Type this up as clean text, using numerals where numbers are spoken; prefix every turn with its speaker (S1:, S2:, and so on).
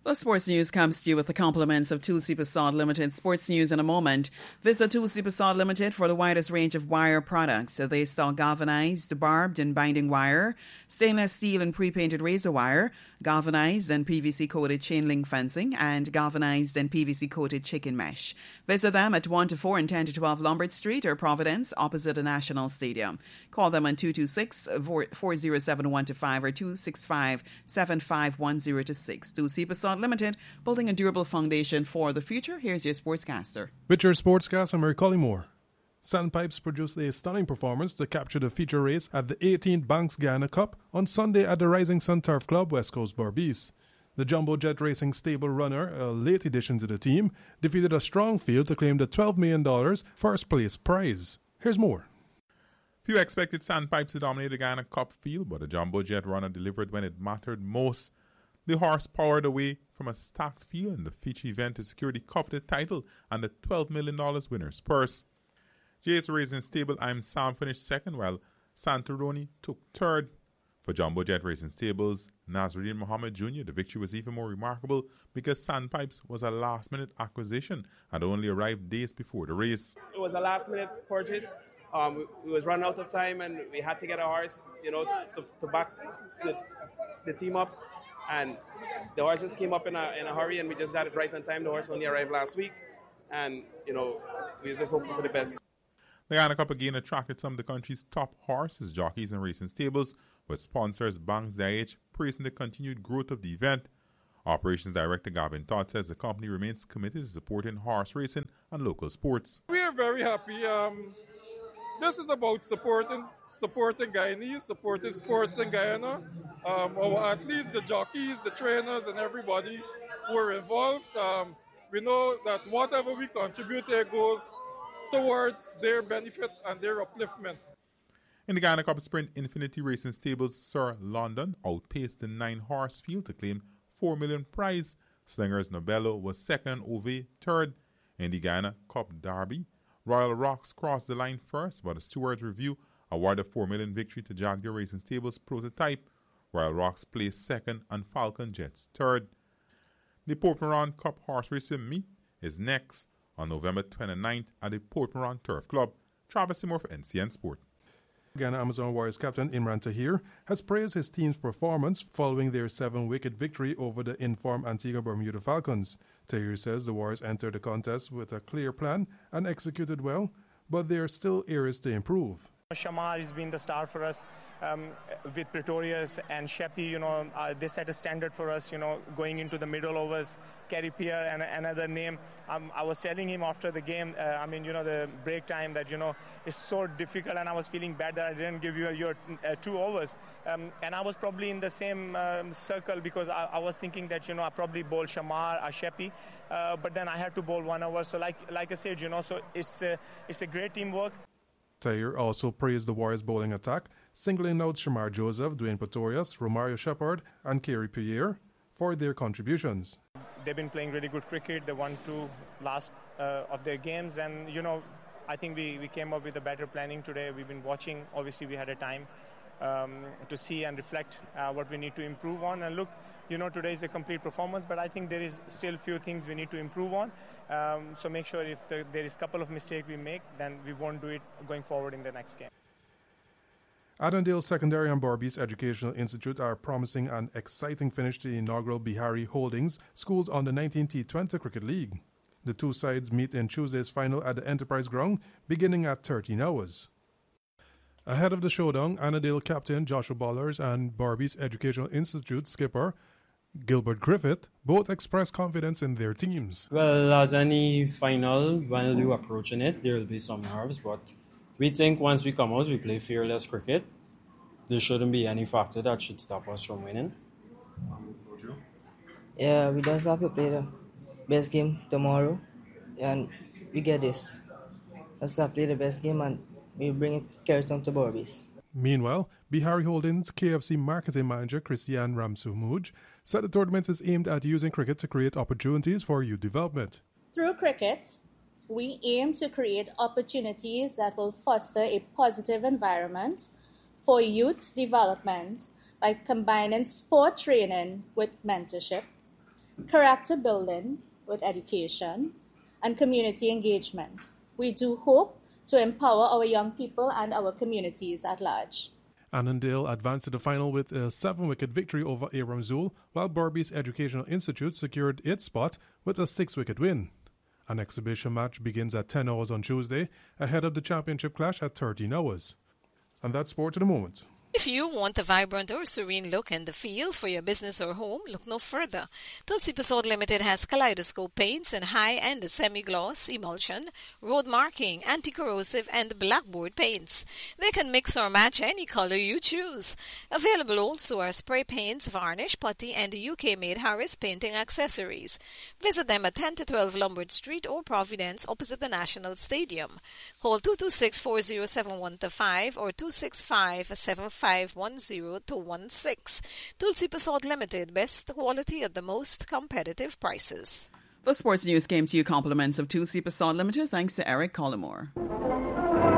S1: The sports news comes to you with the compliments of Tulsi Prasad Limited. Sports news in a moment. Visit Tulsi Prasad Limited for the widest range of wire products. They sell galvanized, barbed and binding wire, stainless steel and pre-painted razor wire, galvanized and PVC-coated chain link fencing, and galvanized and PVC-coated chicken mesh. Visit them at 1 to 4 and 10 to 12 Lombard Street or Providence, opposite the National Stadium. Call them on 226-407-125 or 265-751-026. Tulsi Prasad Limited, building a durable foundation for the future. Here's your sportscaster.
S2: With your sportscaster, Mary Collymore. Sandpipes produced a stunning performance to capture the feature race at the 18th Banks Guyana Cup on Sunday at the Rising Sun Turf Club, West Coast Berbice. The Jumbo Jet Racing stable runner, a late addition to the team, defeated a strong field to claim the $12 million first place prize. Here's more.
S3: Few expected Sandpipes to dominate the Guyana Cup field, but the Jumbo Jet runner delivered when it mattered most. The horse powered away from a stacked field in the feature event to secure the coveted title and the $12 million winner's purse. JS Racing Stable I'm Sam finished second, while Santoroni took third. For Jumbo Jet Racing Stables, Nasruddin Mohammed Jr., the victory was even more remarkable because Sandpipes was a last-minute acquisition and only arrived days before the race.
S4: It was a last-minute purchase. We was running out of time and we had to get a horse, to back the team up. And the horse just came up in a hurry, and we just got it right on time. The horse only arrived last week, and we were just hoping for the best.
S3: The Guyana Cup again attracted some of the country's top horses, jockeys, and racing stables, with sponsors Banks DIH praising the continued growth of the event. Operations Director Gavin Todd says the company remains committed to supporting horse racing and local sports.
S5: We are very happy. This is about supporting Guyanese, supporting sports in Guyana. Our athletes, the jockeys, the trainers, and everybody who are involved. We know that whatever we contribute there goes towards their benefit and their upliftment.
S3: In the Guyana Cup Sprint Infinity Racing Stables, Sir London outpaced the 9-horse field to claim $4 million prize. Slingers Nobelo was second, Ove third. In the Guyana Cup Derby, Royal Rocks crossed the line first, but a stewards review awarded $4 million victory to Jaguar Racing Stables Prototype. Royal Rocks placed second and Falcon Jets third. The Port Moran Cup Horse Racing Meet is next on November 29th at the Port Moran Turf Club. Travis Seymour for NCN Sport.
S2: Ghana Amazon Warriors captain Imran Tahir has praised his team's performance following their 7-wicket victory over the informed Antigua Bermuda Falcons. Tahir says the Warriors entered the contest with a clear plan and executed well, but there are still areas to improve.
S6: Shamar has been the star for us with Pretorius and Sheppy. They set a standard for us, going into the middle overs. Kerry Pierre and another name. I was telling him after the game, the break time that, it's so difficult, and I was feeling bad that I didn't give you your 2 overs. And I was probably in the same circle because I was thinking that, I probably bowl Shamar or Sheppy, but then I had to bowl 1 over. So like I said, so it's a great teamwork.
S2: Tahir also praised the Warriors' bowling attack, singling out Shamar Joseph, Dwayne Pretorius, Romario Shepard, and Kerry Pierre for their contributions.
S6: They've been playing really good cricket. They won 2 last of their games, and I think we came up with a better planning today. We've been watching. Obviously, we had a time to see and reflect what we need to improve on. And look, today is a complete performance, but I think there is still a few things we need to improve on. So make sure if there is a couple of mistakes we make, then we won't do it going forward in the next game.
S2: Adondale Secondary and Berbice Educational Institute are promising an exciting finish to the inaugural Bihari Holdings Schools on the 19 T20 Cricket League. The 2 sides meet in Tuesday's final at the Enterprise Ground, beginning at 13 hours. Ahead of the showdown, Annandale captain Joshua Ballers and Berbice Educational Institute skipper Gilbert Griffith both expressed confidence in their teams.
S7: Well, as any final, when you're approaching it, there will be some nerves, but we think once we come out, we play fearless cricket. There shouldn't be any factor that should stop us from winning.
S8: Yeah, we just have to play the best game tomorrow, and we get this. Let's go play the best game, and we bring it carry on to Berbice.
S2: Meanwhile, Bihari Holdings KFC marketing manager Christian Ramsumuj said the tournament is aimed at using cricket to create opportunities for youth development.
S9: Through cricket, we aim to create opportunities that will foster a positive environment for youth development by combining sport training with mentorship. character building with education, and community engagement. We do hope to empower our young people and our communities at large.
S2: Annandale advanced to the final with a 7-wicket victory over Aramzul, while Berbice Educational Institute secured its spot with a 6-wicket win. An exhibition match begins at 10 hours on Tuesday, ahead of the championship clash at 13 hours. And that's sport to the moment.
S10: If you want a vibrant or serene look and the feel for your business or home, look no further. Tulsi Pasod Limited has kaleidoscope paints and high-end semi-gloss, emulsion, road marking, anti-corrosive, and blackboard paints. They can mix or match any color you choose. Available also are spray paints, varnish, putty, and UK-made Harris painting accessories. Visit them at 10 to 12 Lombard Street or Providence opposite the National Stadium. Call 226-4071-5 or 265-7510-16. Tulsi Pasod Limited, best quality at the most competitive prices.
S1: The sports news came to you compliments of Tulsi Pasod Limited, thanks to Eric Collymore.